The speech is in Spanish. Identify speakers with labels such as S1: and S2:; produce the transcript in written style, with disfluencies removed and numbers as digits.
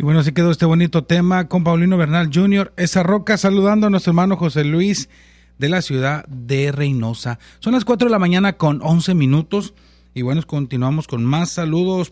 S1: Y bueno, así quedó este bonito tema con Paulino Bernal Jr. Esa Roca, saludando a nuestro hermano José Luis de la ciudad de Reynosa. Son las 4 de la mañana con 11 minutos. Y bueno, continuamos con más saludos